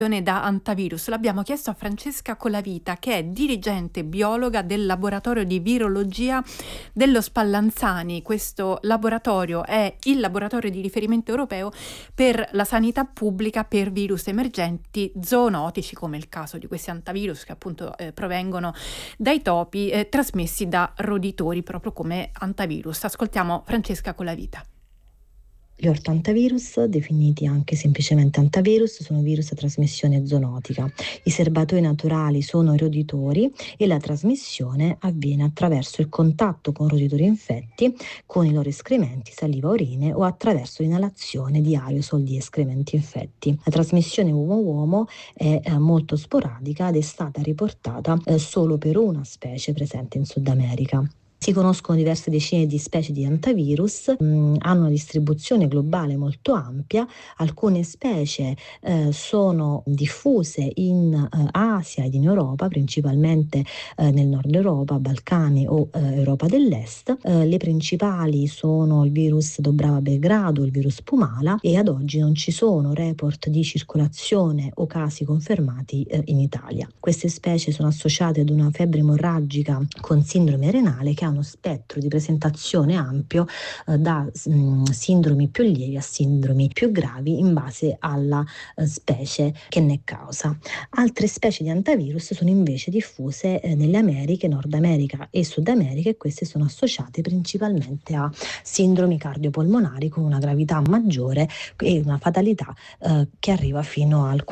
da antivirus. L'abbiamo chiesto a Francesca Colavita, che è dirigente biologa del laboratorio di virologia dello Spallanzani. Questo laboratorio è il laboratorio di riferimento europeo per la sanità pubblica per virus emergenti zoonotici, come il caso di questi antivirus che appunto provengono dai topi trasmessi da roditori, proprio come antivirus. Ascoltiamo Francesca Colavita. Gli ortoantivirus, definiti anche semplicemente antivirus, sono virus a trasmissione zoonotica. I serbatoi naturali sono i roditori e la trasmissione avviene attraverso il contatto con roditori infetti, con i loro escrementi, saliva, urine o attraverso l'inalazione di aerosol di escrementi infetti. La trasmissione uomo-uomo è molto sporadica ed è stata riportata solo per una specie presente in Sud America. Si conoscono diverse decine di specie di antivirus, hanno una distribuzione globale molto ampia. Alcune specie sono diffuse in Asia ed in Europa, principalmente nel nord Europa, Balcani o Europa dell'Est. Le principali sono il virus Dobrava Belgrado, il virus Pumala, e ad oggi non ci sono report di circolazione o casi confermati in Italia. Queste specie sono associate ad una febbre emorragica con sindrome renale che ha uno spettro di presentazione ampio da sindromi più lievi a sindromi più gravi in base alla specie che ne causa. Altre specie di antivirus sono invece diffuse nelle Americhe, Nord America e Sud America, e queste sono associate principalmente a sindromi cardiopolmonari con una gravità maggiore e una fatalità che arriva fino al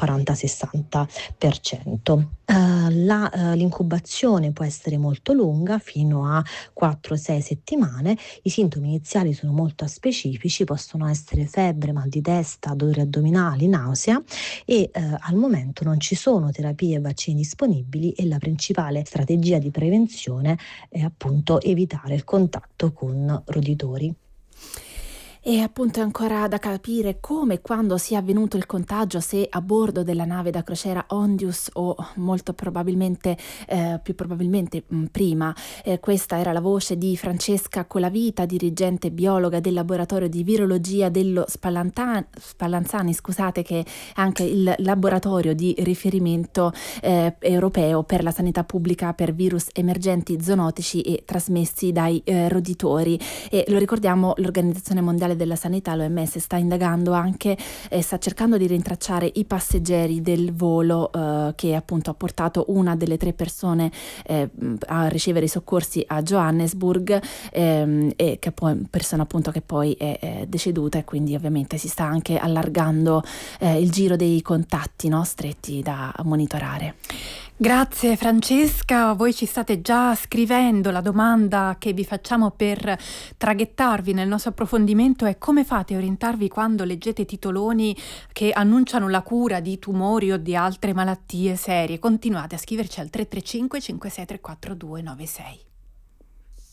40-60%. L'incubazione può essere molto lunga, fino a 4-6 settimane. I sintomi iniziali sono molto aspecifici, possono essere febbre, mal di testa, dolori addominali, nausea, e al momento non ci sono terapie e vaccini disponibili, e la principale strategia di prevenzione è appunto evitare il contatto con roditori. E appunto è ancora da capire come e quando sia avvenuto il contagio, se a bordo della nave da crociera Ondius o molto probabilmente, più probabilmente prima. Questa era la voce di Francesca Colavita, dirigente biologa del laboratorio di virologia dello Spallanzani, che è anche il laboratorio di riferimento europeo per la sanità pubblica per virus emergenti zoonotici e trasmessi dai roditori. E lo ricordiamo, l'Organizzazione Mondiale della Sanità, l'OMS, sta indagando anche, sta cercando di rintracciare i passeggeri del volo che appunto ha portato una delle 3 persone a ricevere i soccorsi a Johannesburg, e che poi persona appunto che poi è deceduta, e quindi ovviamente si sta anche allargando il giro dei contatti, no, stretti da monitorare. Grazie Francesca, voi ci state già scrivendo. La domanda che vi facciamo per traghettarvi nel nostro approfondimento è: come fate a orientarvi quando leggete titoloni che annunciano la cura di tumori o di altre malattie serie? Continuate a scriverci al 335 5634 296.